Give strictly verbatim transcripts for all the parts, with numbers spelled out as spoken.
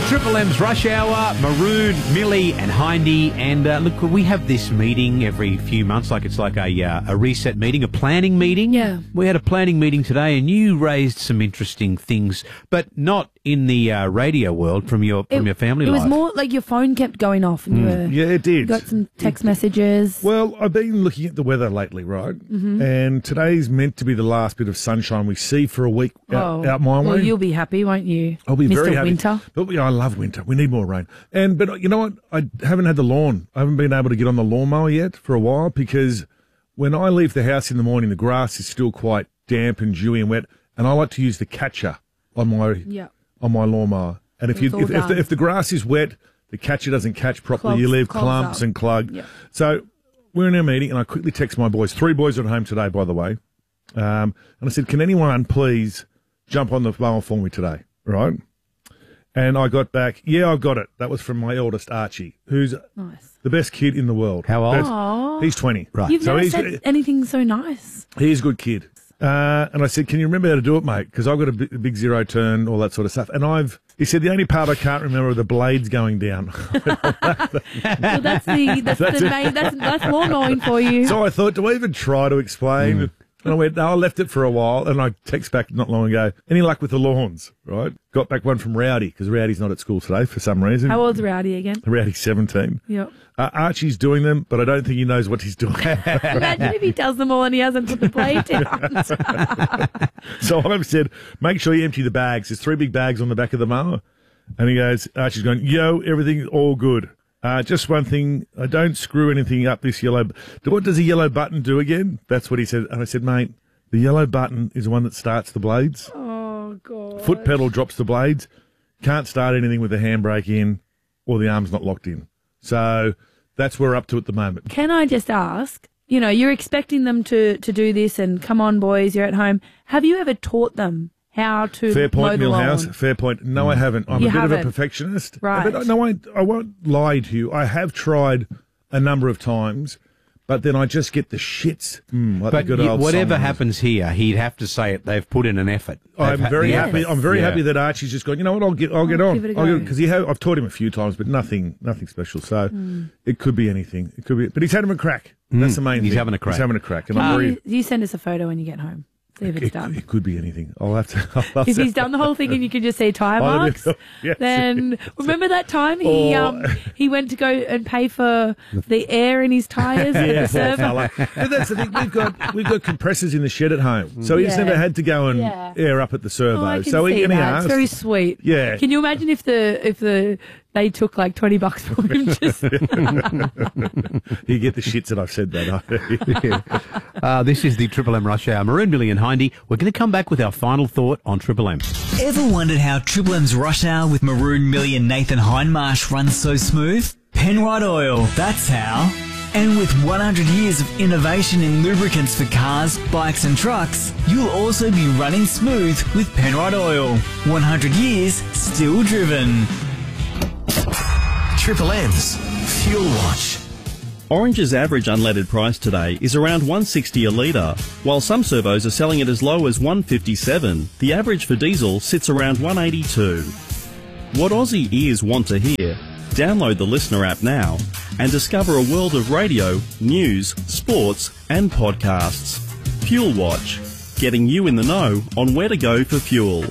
Triple M's Rush Hour, Maroon, Millie and Hindy. And uh, look, we have this meeting every few months, like it's like a uh, a reset meeting, a planning meeting. Yeah. We had a planning meeting today and you raised some interesting things, but not in the uh, radio world from your from It- your family It life. was more like your phone kept going off and you were, Yeah, it you did. got some text messages. Well, I've been looking at the weather lately, right? Mm-hmm. And today's meant to be the last bit of sunshine we see for a week out, out my well, way. you'll be happy, won't you? I'll be Mister very happy. Winter. But, yeah, I love winter. We need more rain. And but you know what? I haven't had the lawn. I haven't been able to get on the lawnmower yet for a while because when I leave the house in the morning, the grass is still quite damp and dewy and wet, and I like to use the catcher on my Yeah. on my lawnmower. And if It's you all if, if, the, done. if the grass is wet, the catcher doesn't catch properly. Clogs- you leave clogs clumps up. and clog. Yeah. So we're in our meeting, and I quickly text my boys. Three boys are at home today, by the way. Um, and I said, "Can anyone please jump on the mower for me today?" Right? And I got back, yeah, I've got it. That was from my eldest, Archie, who's Nice. the best kid in the world. How old? Best- Aw. He's twenty. Right. You've So never he's, said anything so nice. he's a good kid. Uh, and I said, "Can you remember how to do it, mate? Because I've got a bi- big zero turn, all that sort of stuff." And I've, he said, "The only part I can't remember are the blades going down." Well, that's the that's, the main that's that's lawn mowing for you. So I thought, do I even try to explain? And I went, no, I left it for a while. And I text back not long ago, any luck with the lawns, right? Got back one from Rowdy, because Rowdy's not at school today for some reason. How old's Rowdy again? Rowdy's seventeen. Yep. Uh, Archie's doing them, but I don't think he knows what he's doing. Imagine if he does them all and he hasn't put the blade down. So I've said, make sure you empty the bags. There's three big bags on the back of the mower. And he goes, Archie's going, yo, everything's all good. Uh, just one thing, I don't screw anything up this yellow. What does a yellow button do again? That's what he said. And I said, mate, the yellow button is the one that starts the blades. Oh, God. Foot pedal drops the blades. Can't start anything with the handbrake in or the arm's not locked in. So that's where we're up to at the moment. Can I just ask, you know, you're expecting them to, to do this and come on, boys, you're at home. Have you ever taught them how to Fair mow point, the Millhouse. lawn? Fair point. No, I haven't. I'm You a bit of a haven't. perfectionist. Right. But no, I, I won't lie to you. I have tried a number of times, but then I just get the shits. Mm, like But the good y- old whatever song. happens here, he'd have to say it. They've put in an effort. They've I'm ha- very Yes. happy. I'm very Yeah. happy that Archie's just gone. You know what? I'll get. I'll get I'll on. give it a I'll go. because he have, I've taught him a few times, but nothing, nothing special. So it could be anything. It could be. But he's having a crack. That's the main He's thing. having a crack. He's having a crack, and Can I'm you, worried. you send us a photo when you get home. See if it's It, done. it could be anything. I'll have to. I'll have If to- he's done the whole thing and you can just see tyre I'll marks, admit- yes. then remember that time he Or- um he went to go and pay for the air in his tyres at the Poor server. fella. But that's the thing. We've got we've got compressors in the shed at home, so he's Yeah. never had to go and Yeah. air up at the servo. Oh, I can so see he, and he that. It's asked, very sweet. Yeah. Can you imagine if the if the they took like twenty bucks from him? Just you get the shits that I've said that. Uh, this is the Triple M Rush Hour. Maroon, Millie and Hindy. We're going to come back with our final thought on Triple M. Ever wondered how Triple M's Rush Hour with Maroon, Millie and Nathan Hindmarsh runs so smooth? Penrite Oil, that's how. And with one hundred years of innovation in lubricants for cars, bikes and trucks, you'll also be running smooth with Penrite Oil. one hundred years still driven. Triple M's Fuel Watch. Orange's average unleaded price today is around one sixty a litre, while some servos are selling it as low as one fifty-seven. The average for diesel sits around one eighty-two. What Aussie ears want to hear? Download the Listener app now and discover a world of radio, news, sports and podcasts. Fuel Watch, getting you in the know on where to go for fuel.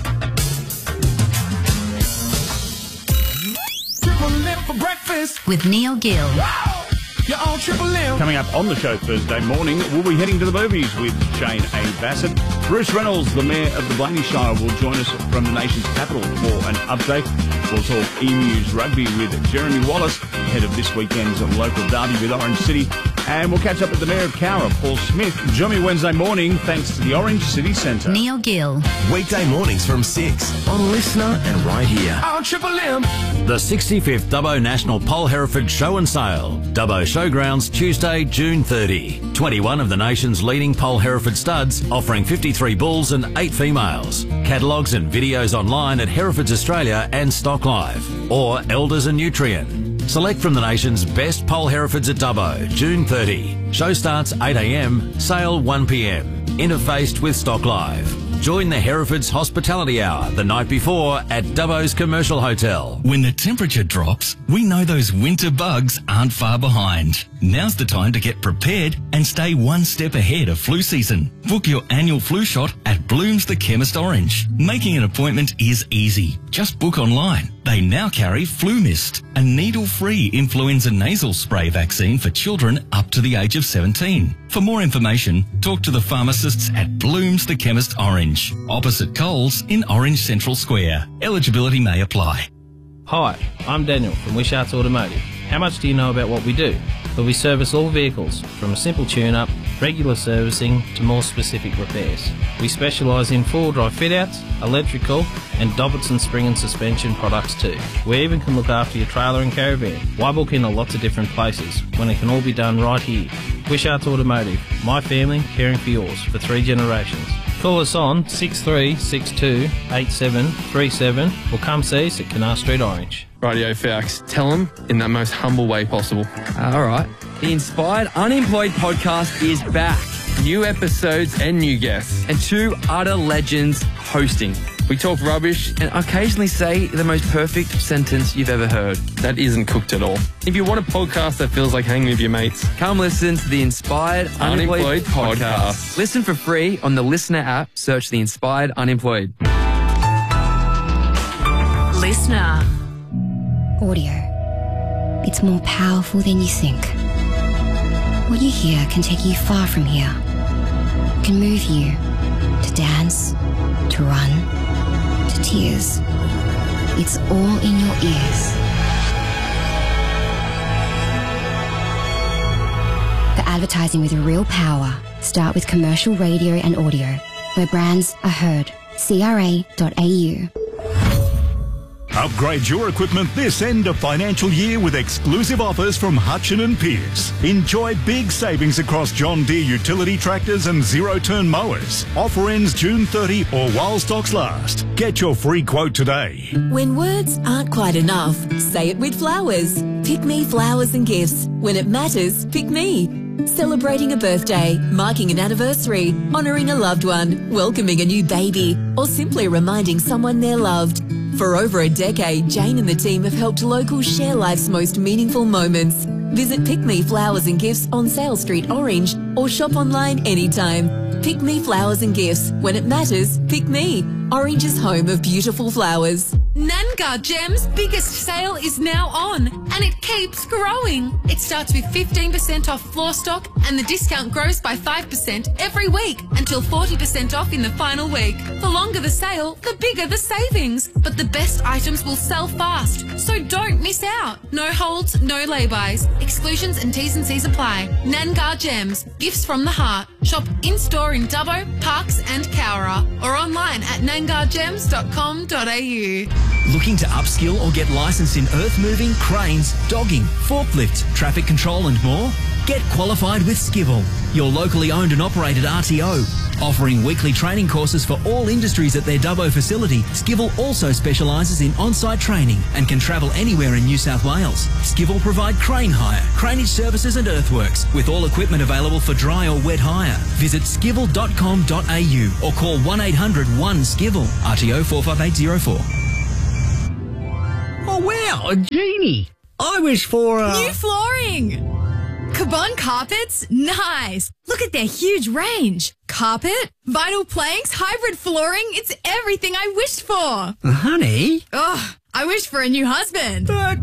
Triple M for breakfast. With Neil Gill. You're on Triple M. Coming up on the show Thursday morning, we'll be heading to the movies with Shane A. Bassett. Bruce Reynolds, the Mayor of the Blaney Shire, will join us from the nation's capital for an update. We'll talk E-News Rugby with Jeremy Wallace, ahead of this weekend's local derby with Orange City. And we'll catch up with the Mayor of Cowra, Paul Smith. Join me Wednesday morning, thanks to the Orange City Centre. Neil Gill. Weekday mornings from six on Listener and right here. On Triple M. The sixty-fifth Dubbo National Pol Hereford Show and Sale. Dubbo Showgrounds, Tuesday, June thirtieth. twenty-one of the nation's leading Pol Hereford studs, offering fifty-three bulls and eight females. Catalogues and videos online at Herefords Australia and Stock Live. Or Elders and Nutrien. Select from the nation's best Pol Herefords at Dubbo, June thirtieth. Show starts eight a m, sale one p m. Interfaced with Stock Live. Join the Herefords Hospitality Hour the night before at Dubbo's Commercial Hotel. When the temperature drops, we know those winter bugs aren't far behind. Now's the time to get prepared and stay one step ahead of flu season. Book your annual flu shot at Bloom's The Chemist Orange. Making an appointment is easy. Just book online. They now carry Flu Mist, a needle-free influenza nasal spray vaccine for children up to the age of seventeen. For more information, talk to the pharmacists at Bloom's The Chemist Orange, opposite Coles in Orange Central Square. Eligibility may apply. Hi, I'm Daniel from Wishart's Automotive. How much do you know about what we do? Well, we service all vehicles, from a simple tune-up, regular servicing to more specific repairs. We specialise in four-wheel drive fit-outs, electrical and Dobbertson spring and suspension products too. We even can look after your trailer and caravan. Why book in a lots of different places when it can all be done right here? Wishart's Automotive, my family caring for yours for three generations. Call us on six three six two eight seven three seven or come see us at Canal Street Orange. Radio Fax, tell them in that most humble way possible. Uh, all right. The Inspired Unemployed podcast is back. New episodes and new guests. And two utter legends hosting. We talk rubbish and occasionally say the most perfect sentence you've ever heard. That isn't cooked at all. If you want a podcast that feels like hanging with your mates, come listen to the Inspired Unemployed, Unemployed podcast. podcast. Listen for free on the Listener app. Search the Inspired Unemployed. Listener. Audio. It's more powerful than you think. What you hear can take you far from here. It can move you to dance, to run, to tears. It's all in your ears. For advertising with real power, start with commercial radio and audio, where brands are heard. C R A dot A U. Upgrade your equipment this end of financial year with exclusive offers from Hutchin and Pearce. Enjoy big savings across John Deere utility tractors and zero-turn mowers. Offer ends June thirtieth or while stocks last. Get your free quote today. When words aren't quite enough, say it with flowers. Pick Me Flowers and Gifts. When it matters, pick me. Celebrating a birthday, marking an anniversary, honouring a loved one, welcoming a new baby, or simply reminding someone they're loved. For over a decade, Jane and the team have helped locals share life's most meaningful moments. Visit Pick Me Flowers and Gifts on Sale Street, Orange, or shop online anytime. Pick Me Flowers and Gifts. When it matters, pick me. Orange's home of beautiful flowers. Nanga Gems' biggest sale is now on, and it keeps growing. It starts with fifteen percent off floor stock, and the discount grows by five percent every week until forty percent off in the final week. The longer the sale, the bigger the savings. But the best items will sell fast, so don't miss out. No holds, no lay-bys. Exclusions and T's and C's apply. Nanga Gems, gifts from the heart. Shop in-store in Dubbo, Parks and Cowra, or online at nanga gems dot com dot a u. Looking to upskill or get licensed in earth moving, cranes, dogging, forklifts, traffic control and more? Get qualified with Skivel, your locally owned and operated R T O. Offering weekly training courses for all industries at their Dubbo facility, Skivel also specialises in on-site training and can travel anywhere in New South Wales. Skivel provide crane hire, craneage services and earthworks, with all equipment available for dry or wet hire. Visit skivel dot com dot a u or call one eight hundred one skivel, R T O four five eight zero four. Oh wow, a genie! I wish for uh... new flooring! Cabon Carpets? Nice! Look at their huge range. Carpet, vinyl planks, hybrid flooring, it's everything I wished for. Uh, honey? Oh, I wish for a new husband. But...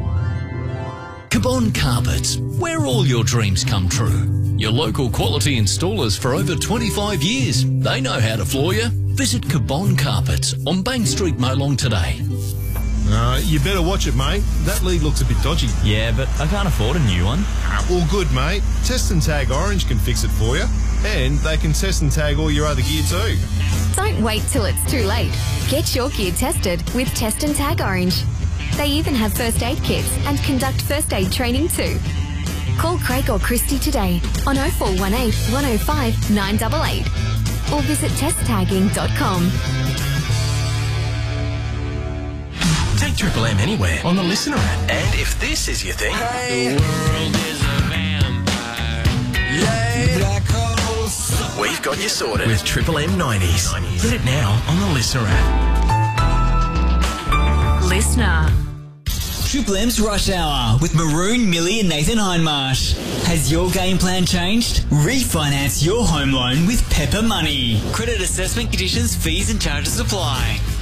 Cabon Carpets, where all your dreams come true. Your local quality installers for over twenty-five years. They know how to floor you. Visit Cabon Carpets on Bank Street, Molong today. Uh, you better watch it, mate. That lead looks a bit dodgy. Yeah, but I can't afford a new one. Ah, well, good, mate. Test and Tag Orange can fix it for you. And they can test and tag all your other gear too. Don't wait till it's too late. Get your gear tested with Test and Tag Orange. They even have first aid kits and conduct first aid training too. Call Craig or Christy today on oh four one eight, one oh five, nine eight eight or visit test tagging dot com. Take Triple M anywhere on the Listener app. And if this is your thing, hey. The world is a vampire. Yay. Black holes. We've got you sorted with Triple M nineties. Get it now on the Listener app. Listener. Triple M's Rush Hour with Maroon, Millie and Nathan Hindmarsh. Has your game plan changed? Refinance your home loan with Pepper Money. Credit assessment conditions, fees and charges apply.